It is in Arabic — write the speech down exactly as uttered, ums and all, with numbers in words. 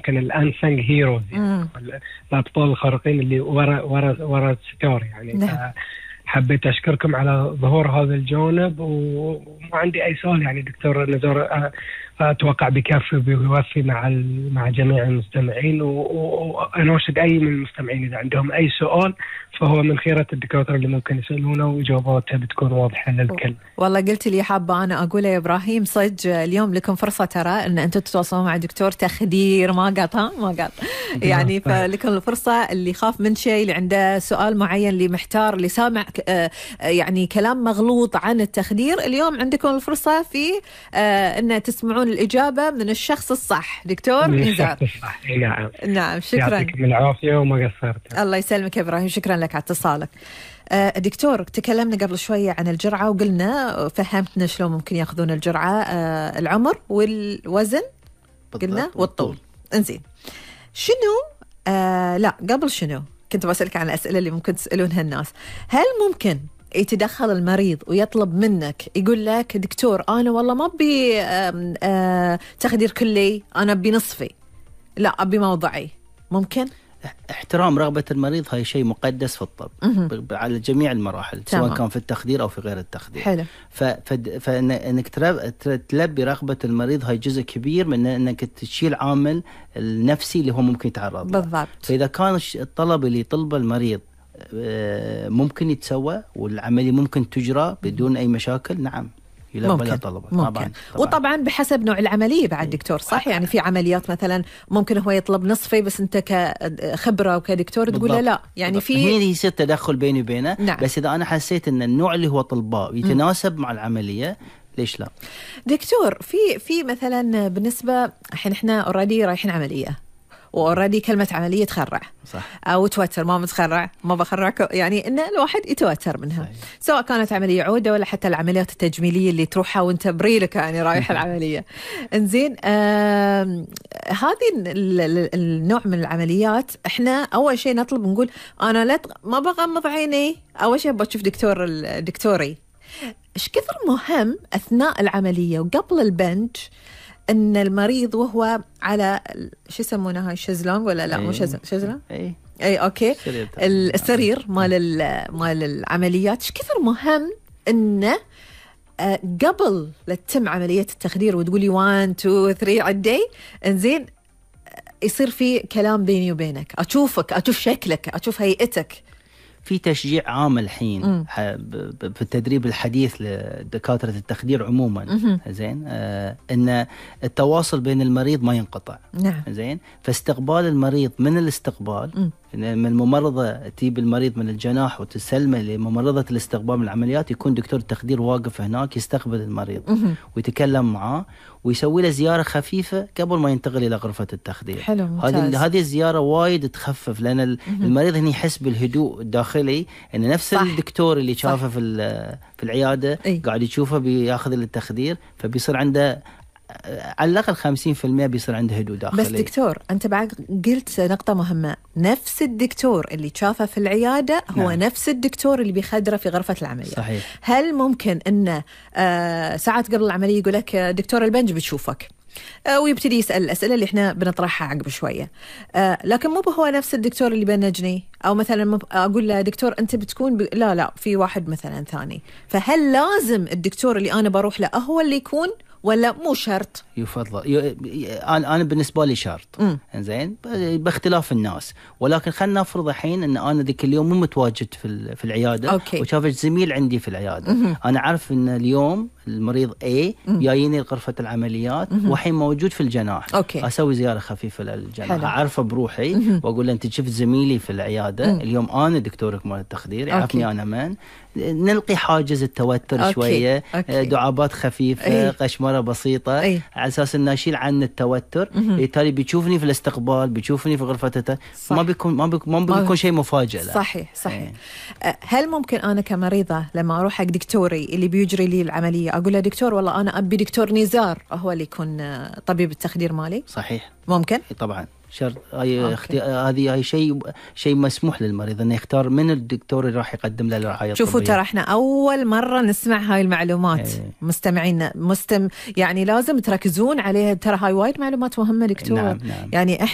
يمكن الانسنج هيروز يعني الابطال الخارقين اللي ورا ورا ورا الستار يعني. نعم. حبيت أشكركم على ظهور هذا الجانب، وما عندي أي سؤال يعني دكتور نزار أتوقع بكافي بيوفي مع مع جميع المستمعين، وأناشد أي من المستمعين إذا عندهم أي سؤال فهو من خيرة الدكاترة اللي ممكن يسألونه وإجاباتها بتكون واضحة للكل. والله قلت لي حابة أنا أقول يا إبراهيم صج اليوم لكم فرصة ترى أن أنتم تتواصلوا مع دكتور تخدير ما قط ها ما قط يعني فلكم الفرصة اللي خاف من شيء، اللي عنده سؤال معين، اللي محتار، اللي سامع يعني كلام مغلوط عن التخدير، اليوم عندكم الفرصة في أن تسمعون الإجابة من الشخص الصح. دكتور نزار. نعم نعم شكرا، يعطيكم العافية وما قصرت. الله يسلمك يا إبراهيم، شكرا لك على اتصالك. دكتور تكلمنا قبل شوية عن الجرعة وقلنا فهمتنا شلون ممكن يأخذون الجرعة، العمر والوزن قلنا والطول. انزين شنو آه لا قبل شنو كنت بسألك عن الأسئلة اللي ممكن تسألونها الناس. هل ممكن يتدخل المريض ويطلب منك يقول لك دكتور أنا والله ما أبي تخدير كلي، أنا أبي نصفي، لا أبي موضعي؟ ممكن؟ احترام رغبة المريض هاي شيء مقدس في الطب على جميع المراحل، سواء تمام. كان في التخدير أو في غير التخدير. حلو. فإنك تلبي رغبة المريض هاي جزء كبير من إنك تشيل عامل النفسي اللي هو ممكن يتعرض له. بالضبط. فإذا كان الطلب اللي يطلبه المريض ممكن يتسوى والعملية ممكن تجرى بدون أي مشاكل، نعم ممكن. طبعاً. طبعاً. وطبعا بحسب نوع العملية بعد دكتور، صح؟ يعني في عمليات مثلا ممكن هو يطلب نصفي بس انت كخبرة وكدكتور تقول له لا، يعني بالضبط. في هنا يصير تدخل بيني وبينه. نعم. بس اذا انا حسيت ان النوع اللي هو طلباه يتناسب م. مع العملية ليش لا؟ دكتور في في مثلا بالنسبة الحين احنا اوريدي رايحين عملية وأوريدي كلمة عملية تخرع، صح. أو توتر، ما متخرع ما بخرع، يعني إن الواحد يتوتر منها. صحيح. سواء كانت عملية عودة ولا حتى العمليات التجميلية اللي تروحها وانت بريلك يعني رايح العملية. انزين هذه النوع من العمليات احنا أول شيء نطلب نقول أنا لا ما بغمض عيني، أول شيء بتشوف دكتور الدكتوري. إيش كثر مهم أثناء العملية وقبل البنج ان المريض وهو على شو يسمونها هاي شيزلونج ولا لا؟ أيه. مو شيزلونج اي اي اوكي السرير مال مال العمليات، ايش كثر مهم انه قبل لا تتم عمليه التخدير وتقولي واحد اثنين ثلاثة عدي، انزين يصير في كلام بيني وبينك، اشوفك اشوف شكلك اشوف هيئتك. في تشجيع عام الحين في التدريب الحديث لدكاترة التخدير عموما، زين آه ان التواصل بين المريض ما ينقطع. نعم. زين فاستقبال المريض من الاستقبال م. من الممرضة تجيب المريض من الجناح وتسلمه لممرضة الاستقبال من العمليات، يكون دكتور التخدير واقف هناك يستقبل المريض م. ويتكلم معاه ويسوي له زيارة خفيفة قبل ما ينتقل إلى غرفة التخدير. حلو ممتاز. هذه هذه الزيارة وايد تخفف، لأن المريض هنا يحس بالهدوء الداخلي إن نفس صح. الدكتور اللي شافه في في العيادة ايه؟ قاعد يشوفه بياخذ التخدير، فبيصير عنده على الأقل خمسين بالمئة بيصير عنده هدوء داخلي. بس دكتور أنت بعد قلت نقطة مهمة، نفس الدكتور اللي شافه في العيادة هو نعم. نفس الدكتور اللي بيخدره في غرفة العملية. صحيح. هل ممكن أنه آه ساعات قبل العملية يقول لك دكتور البنج بتشوفك آه ويبتدي يسأل الأسئلة اللي إحنا بنطرحها عقب شوية، آه لكن مو هو نفس الدكتور اللي بنجني، أو مثلا أقول له دكتور أنت بتكون ب... لا لا في واحد مثلا ثاني، فهل لازم الدكتور اللي أنا بروح له هو اللي يكون ولا مو شرط؟ يفضل ي... انا انا بالنسبه لي شرط. زين باختلاف الناس، ولكن خلينا نفرض الحين ان انا ذيك اليوم مو متواجد في في العياده وشافت زميل عندي في العياده. مم. انا عارف ان اليوم المريض A جاييني لغرفة العمليات وحين موجود في الجناح. أوكي. أسوي زيارة خفيفة للجناح، أعرفه بروحي مم. وأقول له أنت شفت زميلي في العيادة مم. اليوم أنا دكتورك مال التخدير، يعرفني أنا من، نلقي حاجز التوتر. أوكي. شوية. أوكي. دعابات خفيفة. أي. قشمرة بسيطة. أي. على أساس إن أشيل عنه التوتر. بالتالي بيشوفني في الاستقبال، بيشوفني في غرفته، ما بيكون ما بيكون, ما بيكون شيء مفاجئ. صحيح صحيح. أي. هل ممكن أنا كمريضة لما أروح حق دكتوري اللي بيجري لي العملية أقول له دكتور والله أنا أبي دكتور نزار هو اللي يكون طبيب التخدير مالي؟ صحيح. ممكن؟ طبعا شرط. هاي اختي... هذه هاي شيء شيء مسموح للمريض انه يختار من الدكتور اللي راح يقدم له الرعايه الطبيه. شوفوا ترى احنا اول مره نسمع هاي المعلومات. ايه. مستمعينا مستم يعني لازم تركزون عليها، ترى هاي وايد معلومات مهمه دكتور. نعم. نعم. يعني